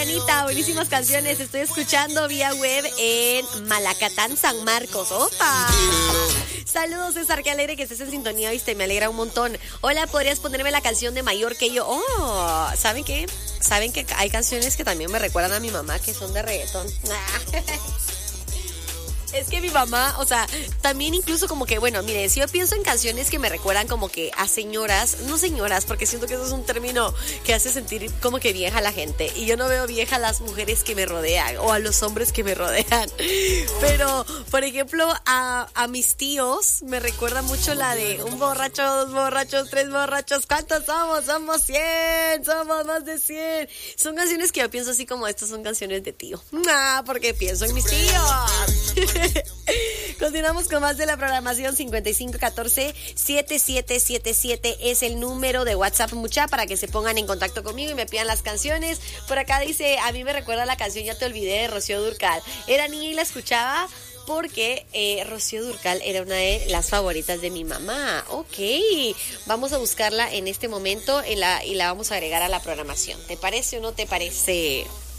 Anita, buenísimas canciones. Estoy escuchando vía web en Malacatán, San Marcos. ¡Opa! Saludos, César, qué alegre que estés en sintonía, ¿viste? Me alegra un montón. Hola, ¿podrías ponerme la canción de Mayor que yo? Oh, ¿saben qué? ¿Saben que hay canciones que también me recuerdan a mi mamá que son de reggaetón? Es que mi mamá, o sea, también incluso como que, bueno, mire, si yo pienso en canciones que me recuerdan como que a señoras, no señoras, porque siento que eso es un término que hace sentir como que vieja a la gente. Y yo no veo vieja a las mujeres que me rodean o a los hombres que me rodean. Pero, por ejemplo, a mis tíos me recuerda mucho la de un borracho, dos borrachos, tres borrachos. ¿Cuántos somos? Somos 100, somos más de 100. Son canciones que yo pienso así como estas son canciones de tío. Porque pienso en mis tíos. Continuamos con más de la programación. 5514-7777 es el número de WhatsApp, mucha, para que se pongan en contacto conmigo y me pidan las canciones. Por acá dice, a mí me recuerda la canción Ya te olvidé de Rocío Dúrcal. Era niña y la escuchaba porque Rocío Dúrcal era una de las favoritas de mi mamá. Ok, vamos a buscarla en este momento y la vamos a agregar a la programación. ¿Te parece o no te parece?